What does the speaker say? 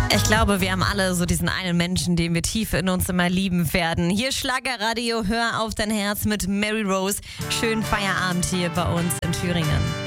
Ich glaube, wir haben alle so diesen einen Menschen, den wir tief in uns immer lieben werden. Hier Schlagerradio, hör auf dein Herz mit Mary Rose. Schönen Feierabend hier bei uns in Thüringen.